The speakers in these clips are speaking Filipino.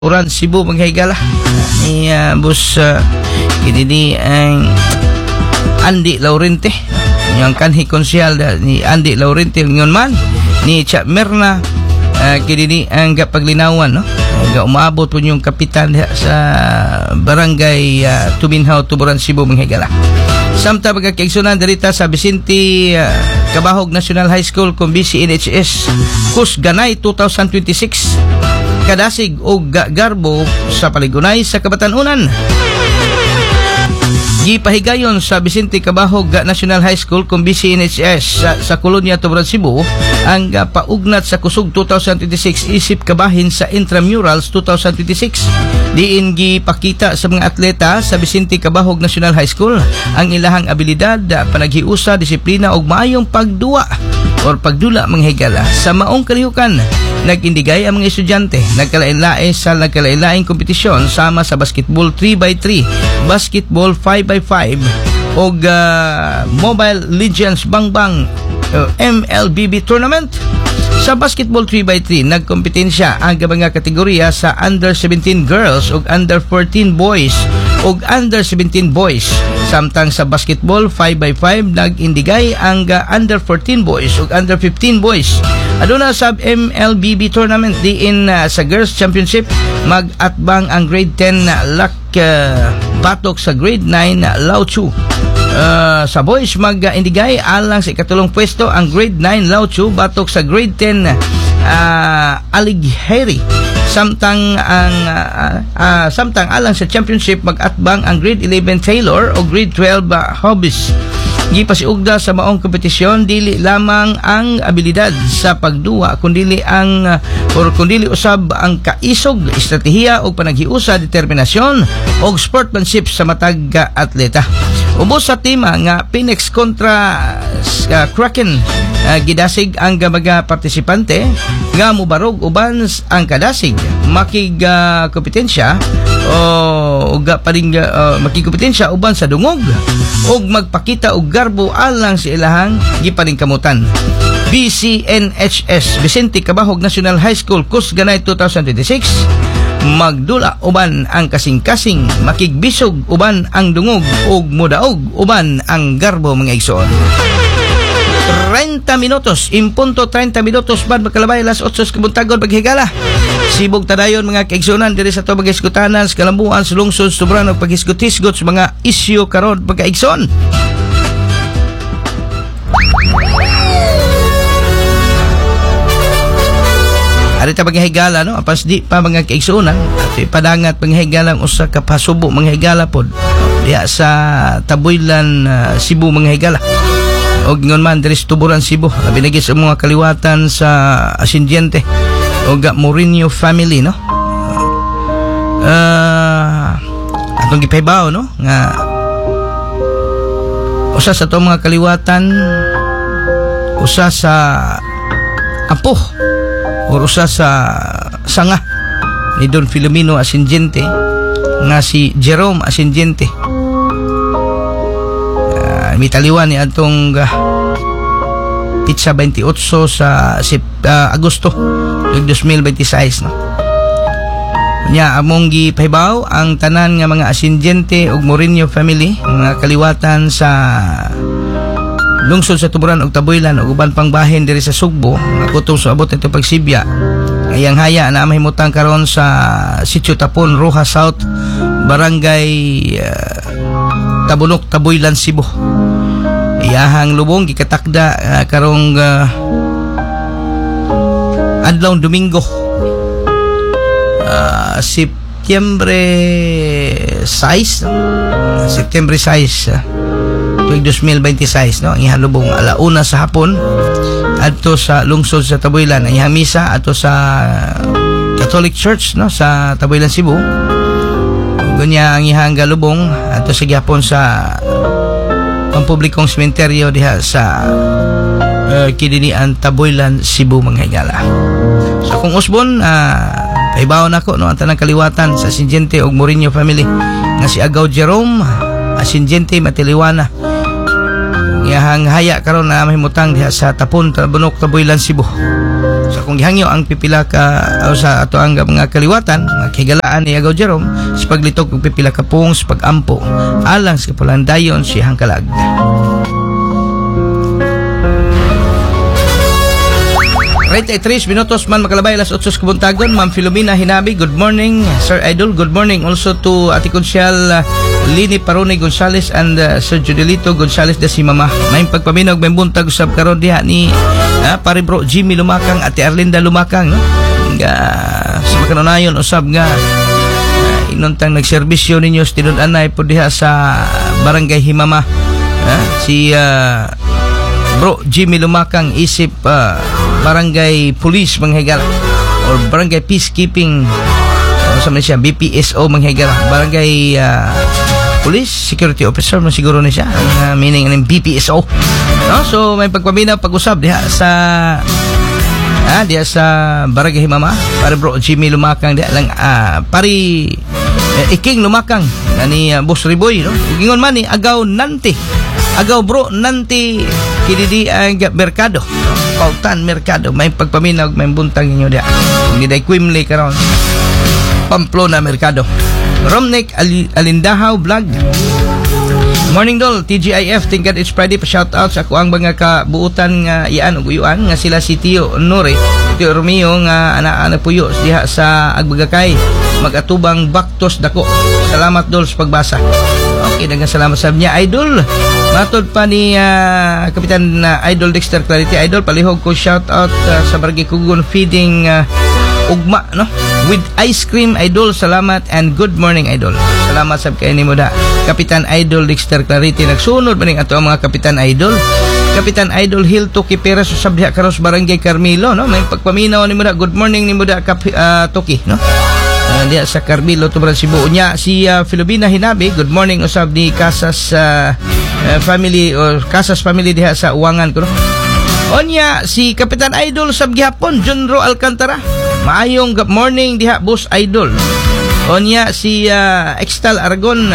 Uran Cebu Manghigala ni bus ini ang Andy Laurente yang kanhi konsyal ni Andy Laurente ngon man ni Cha Merna kini ni ang paglinawan no ga umabot po yung kapitan sa barangay Tuminhaw Tuburan Cebu Manghigala. Samtang pagkakaigsunan darita sa Vicente Cabahog National High School kung BCNHS Kusganay 2026 kadasig o garbo sa paligunay sa Kabatanunan. Gipahigayon sa Vicente Cabahog National High School kung BCNHS sa Kolonya Tuburan Cebu ang paugnat sa kusog 2026 isip kabahin sa Intramurals 2026. Diin gipakita sa mga atleta sa Vicente Cabahog National High School ang ilahang abilidad, panaghiusa, disiplina ug maayong pagduwa or pagdula manghigala sa maong kalihukan. Nag-indigay ang mga estudyante nagkalain-lain sa nagkalain-laing kompetisyon sama sa basketball 3x3, basketball 5x5 o Mobile Legends Bangbang MLBB tournament. Sa basketball 3x3 nagkompetensya ang mga kategorya sa under 17 girls ug under 14 boys ug under 17 boys. Samtang sa basketball 5x5 nag-indigay ang under 14 boys ug under 15 boys. Aduna sa MLBB tournament diin sa girls championship mag-atbang ang grade 10 batok sa grade 9 Lauchu. Sa boys mag-indigay alang sa ikatulong pwesto ang grade 9 Lauchu batok sa grade 10 Aligheri. Samtang alang sa championship mag-atbang ang grade 11 Taylor o grade 12 Hobbies. Gipasiugda sa maong kompetisyon dili lamang ang abilidad sa pagduwa kundi usab ang kaisog, estratehiya o panaghiusa, determinasyon o sportsmanship sa matag atleta. Ubos sa tema nga Phoenix kontra Kraken gidasig ang mga partisipante nga mubarog uban ang kadasig makig kompetensya o makikompetensya uban sa dungog ug magpakita og garbo alang sa ilahang gipaningkamutan. BCNHS Vicente Cabahog National High School Kusganay 2026 magdula uban ang kasing-kasing, makigbisog uban ang dungog ug mudaog uban ang garbo mga igsoon. 30 minutos, impunto 30 minutos bad makalabay alas 8 kabuntagon paghigala. Sibog tadayon mga kaigsunan diri sa tubag iskutanan sa kalambuan sa lungsod Tuburan og paghisgot-hisgot sa mga isyu karon pagkaigsoon. Arita paghigala no apas di pa mga kaigsunan at ipadangat panghigalang usa ka pasubo mga higala pod diha sa Tabuylan Cebu mga higala. Og ngon man diri sa Tuburan Cebu labi na sa mga kaliwatan sa asindyente og Mourinho family no. Atong gipahibaw no nga usa sa to mga kaliwatan, usa sa apo o usa sa sanga ni Don Filomeno Asindiente nga si Jerome Asindiente. Mitaliwan ni atong pitsa 28 sa Agosto 2026 no. Nya among gipahibaw ang tanan nga mga Asindiente ug Mourinho family nga kaliwatan sa lungsod sa Tuburan ug Tabuylan ug uban pang bahin diri sa Sugbo nakutong sa abot nito pagsibya. Ayang haya na mahimutang karon sa Sitio Tapon, Roja South, Barangay Tabunok, Tabuylan, Cebu. Iyahang lubong gikatakda karong adlaw Domingo September 6 tuig 2026 no. Ang iyang lubong alauna sa hapon adto sa lungsod sa Tabuylan. Ang iyang misa adto sa Catholic Church no sa Tabuylan, Cebu. Gunya ang iyang galubong adto sa gihapon sa pampublikong sementeryo diha sa Kidinian, Tabuylan, Cebu mga higala. So kung usbon paibaw nako no ang tanang kaliwatan sa Asindiente ug Mourinho family nga si Agaw Jerome Asindiente Matiliwana. Iyahang haya karon na mahimutang diha sa Tapon, Tabunok, Tabuylan, Cebu. So kung gihangyo ang pipila ka sa ato ang mga kaliwatan, mga kigalaan ni Agaw Jerome sa paglitok ng pipila ka pung sa pagampo alang sa kapulandayon siyang kalag. Right, 3 minutos man makalabay alas 8 kabuntagon. Ma'am Filomena Hinabi, good morning. Sir Idol, good morning also to Ate Consial Lini Parone Gonzales and Sir Judelito Gonzales de si Mama. May pagpaminaw may buntag usab karon diha ni pare bro Jimmy Lumakang, Ate Arlinda Lumakang, no? Sa makanunayon usab nga inuntang nagserbisyo ninyo sa tinun-anay po diha sa Barangay Himama. Si bro Jimmy Lumakang isip Barangay Police manghigala or Barangay Peacekeeping sa siya BPSO manghigala, Barangay Police Security Officer man siguro na siya ang meaning ng BPSO, no? So may pagpaminaw pag-usab diha sa Barangay Himama para bro Jimmy Lumakang diha lang pari iking Lumakang ni Boss Riboy, no? Gingon man ni agaw bro nanti kididi ang merkado, Pautan Merkado. May pagpaminaw may buntang inyo diha ni day Quimley karon Pamplona Merkado. Romnek Alindahaw Vlog, morning dol TGIF, tingkad it's Friday, pa shout out sa ako ang mga kabuutan nga iyan ug uyuan nga sila si Tio Nore, Tio Romeo nga ana puyo diha sa Agbagakay magatubang Baktos dako. Salamat dol sa pagbasa. Okay, daghang salamat sa niya Idol. Matod pa ni Kapitan Idol Dexter Clarity, Idol palihog ko shout out sa Barangay Kugon feeding ugma, no, with ice cream. Idol, salamat and good morning Idol. Salamat sab kay nimo da Kapitan Idol Dexter Clarity. Nagsunod ba ning ato ang mga Kapitan Idol? Kapitan Idol Hilto Kipera sa Sabdiha Karos Barangay Carmelo, no? May pagpaminaw nimo da good morning nimo da Toki, no? Diya sa Carmelo Tubaran Cebu. Nya si Filomena Hinabi, good morning usab ni Casas family or Casas family diha sa Uwangan ko, no? Onya si Kapitan Idol sab gihapon Junro Alcantara, maayong good morning diha Boss Idol. Onya si Extal Aragon,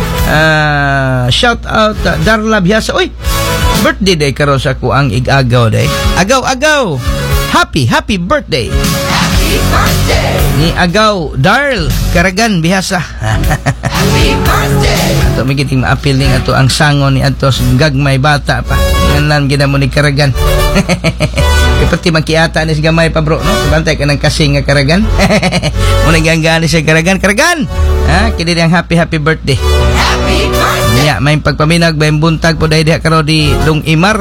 shout out Darla Biasa. Oy, birthday day karon sa ko ang igagaw day. Agaw happy birthday. Happy birthday ni Agaw Darl Karagan Bihasa. Happy birthday. Ato may kiting maapil ning ato ang sangon ni ato gagmay bata pa. Ngalan gina mo ni Karagan. Pati makiata ni gamay pa bro, no? Bantay ka ng kasing nga Karagan. Muna ganggaan ni siya Karagan. Kini ang happy birthday. Happy birthday. Ya, may pagpaminag may buntag po dahil diha karon di Dong Imar.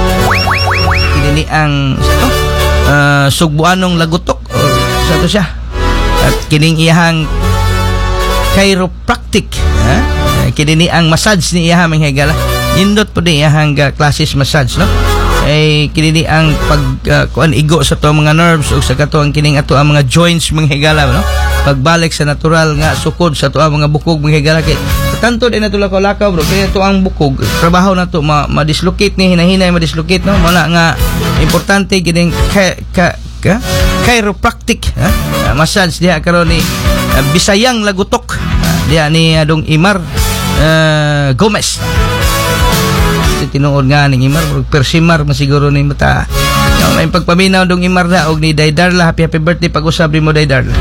Kini ang Sugbuanong Lagutok or sa to siya. At kining iyahang chiropractic, kini ang massage ni iyahang manghigala. Nindot po di iyahang classes massage, no? Ay kini ang pag igo sa to mga nerves ug sa kato ang kining ato ang mga joints manghigala, no? Pagbalik sa natural nga sukod sa to ang mga bukog manghigala kay tanto din nato lakaw bro, kaya to ang bukog trabaho na to ma-dislocate ni hinahinay ma-dislocate, no? Wala nga importante kining chiropractic massage diha karon ni Bisayang Lagutok diha ni Dong Imar Gomez. Tinuod nga ning Imar persimar masiguro ni mata. May pagpaminaw Dong Imar na og ni Daydarla, happy birthday pag-usab mo Daydarla.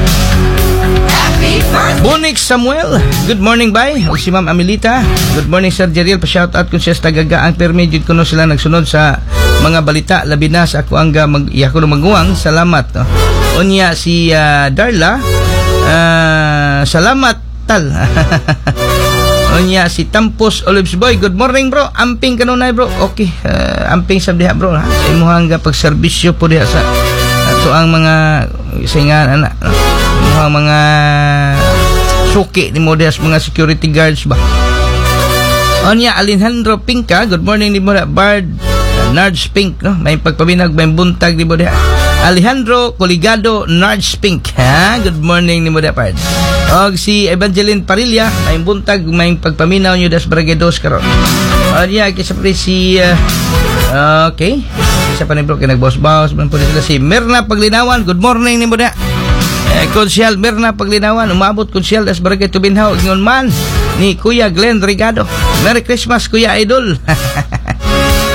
Bonik Samuel, good morning bye. O si Ma'am Amelita, good morning Sir Jeriel, pa-shout out kung siya sa tagagaan permi jud kuno sila nagsunod sa mga balita labi na sa ako ang maguwang. Salamat, no? Unya si Darla, salamat tal. Unya si Tampos Olives Boy, good morning bro, amping kanunay bro. Okay, amping sab diha bro, ha? Sa imuhang pagserbisyo po diha sa ato ang mga singan anak, no? Mga suki ni Modes, mga security guards ba. Onya Alejandro Pinka, good morning ni mo Bard Nards Pink, no? May pagpabinag may buntag ni mo Alejandro Coligado Nards Pink, ha? Good morning ni mo Bard. Og si Evangeline Parilla, may buntag may pagpaminaw nyo das Barangay 2 karon. Onya kisa pa si okay, kisa pa ni bro kay nagboss-boss man po sila si Mirna Paglinawan, good morning ni mo Konsyal Mirna Paglinawan, umabot Konsyal das Barangay Tubinhaw ingon man ni Kuya Glenn Rigado. Merry Christmas Kuya Idol.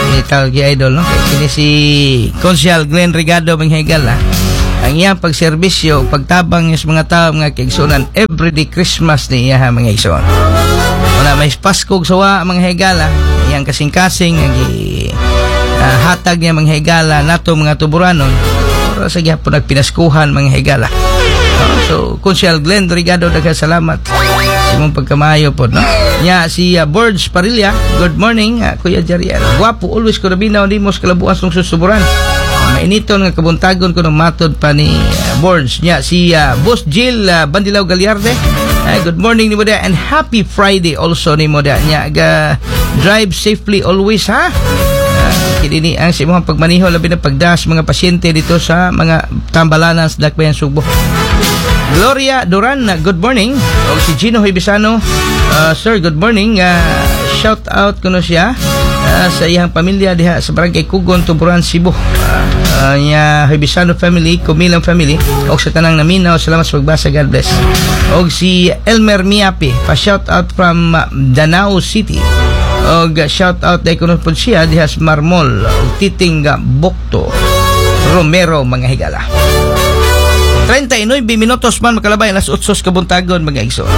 Tawag idol, no? Kini si Consial Glenn Rigado mga higala. Ang iyang pagserbisyo, pagtabang niya sa mga tao, mga kaigsunan, everyday Christmas ni iya mga igsoon. Wala may Paskog sawa mga higala, iyang kasing-kasing, hatag niya mga higala, nato mga tuburanon, para sa gyapon nagpinaskuhan mga higala. So, Consial Glenn Rigado, salamat sa mong pagkamayo po, no? Nya si Borge Parilla, good morning, Kuya Jarian. Guwapo, always ko nabinaw, di mo sa kalabuas ng susuburan. Mainiton nga kabuntagon ko ng matod pa ni Borge. Nya si Boss Jill Bandilaw Galiarde, good morning ni mo da, and happy Friday also ni mo da. Nya drive safely always, ha? Kini ang si mga pagmaniho, labi na pagdas mga pasyente dito sa mga tambalanan sa Dakbayan, Sugbo. Gloria Duran, good morning. O si Gino Hibisano, sir, good morning. Shout out ko no siya sa iyang pamilya diha sa Barangay Kugon, Tuburan, Cebu. Nya Hibisano family, Kumilang family, o sa tanang naminaw, salamat sa pagbasa, God bless. O si Elmer Miapi, pa shout out from Danao City. O shout out dahil ko po siya diha sa Marmol, Titing Bokto Romero mga higala. 39 minutos man makalabay alas 8 kabuntagon mga igsoon.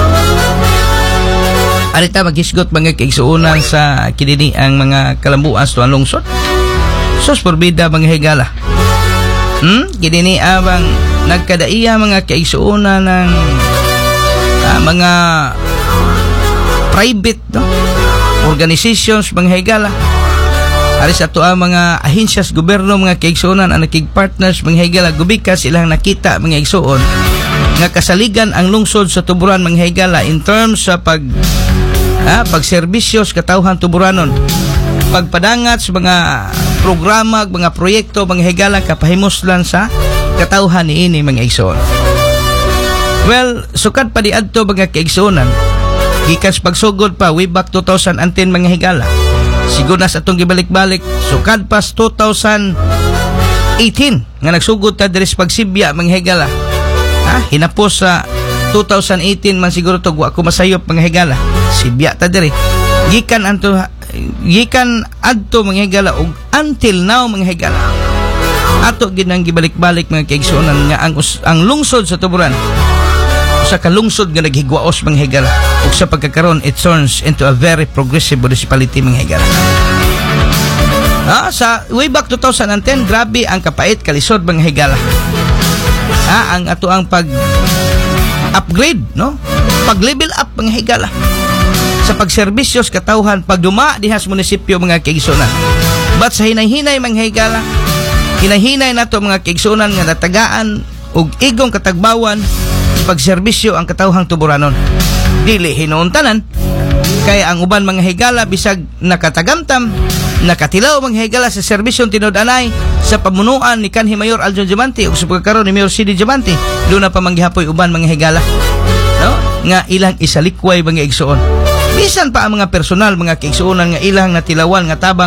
Arita maghisgot mga kaigsuonan sa kinini ang mga kalambuan sa lungsod. Sus porbida mga higala. Kinini abang nagkadaiya mga kaigsuonan ng mga private, no, organizations mga higala. Aris ato ang mga ahensyas gobyerno mga kaigsuonan ang nakig-partners mga higala, gubikas ilang nakita mga igsuon nga kasaligan ang lungsod sa Tuburan mga higala in terms sa pagserbisyo sa katawhan Tuburanon, pagpadangat sa mga programa, mga proyekto mga higala kapahimoslan sa katawhan niini mga igsuon. Well, sukad pa di adto mga kaigsuonan, gikan sa pagsugod pa way back 2010 mga higala. Siguro na sa atong gibalik-balik, sukad pas 2018 nga nagsugod ta diri sa pagsibya mga higala. Hinapos sa 2018 man siguro to, ako masayop mga higala. Sibya ta diri. Gikan adto mga higala ug until now mga higala. Ato ginang gibalik-balik mga kaigsuonan nga ang lungsod sa Tuburan sa kalungsod nga naghigwaos mga higala, ug sa pagkakaroon it turns into a very progressive municipality mga higala. Sa way back 2010 grabe ang kapait kalisod mga higala. Ang ato ang pag upgrade, no, pag level up mga higala sa pagserbisyo sa katawhan pagduma diha sa munisipyo mga kaigsuonan. But sa hinay-hinay mga higala, hinay-hinay nato mga kaigsuonan nga natagaan ug igong katagbawan pagserbisyo ang katawhang Tuburanon. Dili hinuuntanan kaya ang uban mga higala bisag nakatagamtam, nakatilaw mga higala sa serbisyong tinud-anay sa pamunuan ni kanhi Mayor Aljon Diamante ug sa pagkakaroon ni Mayor City Diamante, doon na pa manggihapoy uban mga higala, no, nga ilang isalikway mga igsuon. Bisan pa ang mga personal mga kaigsuonan nga ilang natilawan nga tabang